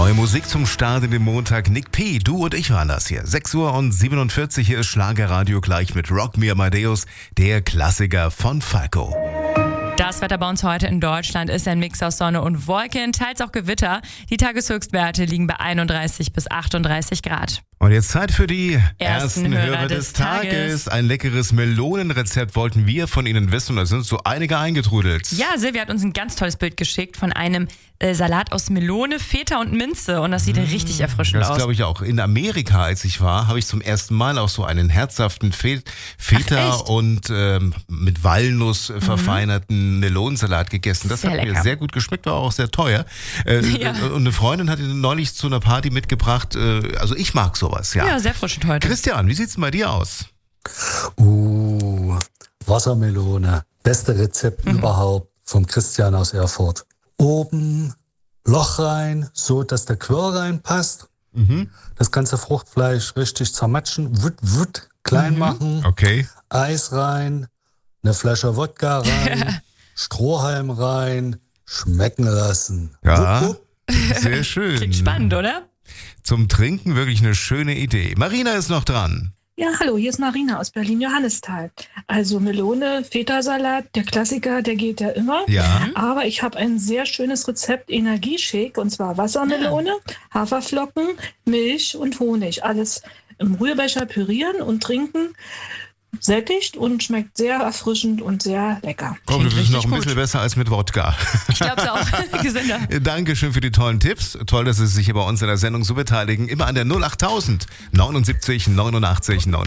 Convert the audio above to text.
Neue Musik zum Start in den Montag. Nick P., du und ich waren das hier. 6:47 Uhr, hier ist Schlagerradio gleich mit Rock Me Amadeus, der Klassiker von Falco. Das Wetter bei uns heute in Deutschland ist ein Mix aus Sonne und Wolken, teils auch Gewitter. Die Tageshöchstwerte liegen bei 31 bis 38 Grad. Und jetzt Zeit für die Ersten Hörer des Tages. Ein leckeres Melonenrezept wollten wir von Ihnen wissen und da sind so einige eingetrudelt. Ja, Silvia hat uns ein ganz tolles Bild geschickt von einem Salat aus Melone, Feta und Minze und das sieht richtig erfrischend aus. Das glaube ich auch. In Amerika, als ich war, habe ich zum ersten Mal auch so einen herzhaften Feta und mit Walnuss verfeinerten Melonensalat gegessen. Das Sehr hat mir lecker. sehr gut geschmeckt, war auch sehr teuer. Ja. Und eine Freundin hat ihn neulich zu einer Party mitgebracht. Also ich mag sowas, ja. Ja, sehr erfrischend heute. Christian, wie sieht's denn bei dir aus? Wassermelone. Beste Rezept überhaupt vom Christian aus Erfurt. Oben Loch rein, so dass der Quirl reinpasst. Das ganze Fruchtfleisch richtig zermatschen, klein machen. Okay. Eis rein, eine Flasche Wodka rein, Strohhalm rein, schmecken lassen. Ja, Wupp, wupp. sehr schön. Klingt spannend, oder? Zum Trinken wirklich eine schöne Idee. Marina ist noch dran. Ja, hallo, hier ist Marina aus Berlin-Johannisthal. Also Melone, Feta-Salat, der Klassiker, der geht ja immer. Ja. Aber ich habe ein sehr schönes Rezept, Energieshake, und zwar Wassermelone, Haferflocken, Milch und Honig. Alles im Rührbecher pürieren und trinken. Sättigt und schmeckt sehr erfrischend und sehr lecker. Oh, das ist richtig noch ein gut. bisschen besser als mit Wodka. Ich glaube es auch. Gesünder. Dankeschön für die tollen Tipps. Toll, dass Sie sich hier bei uns in der Sendung so beteiligen. Immer an der 08000 79 89 9.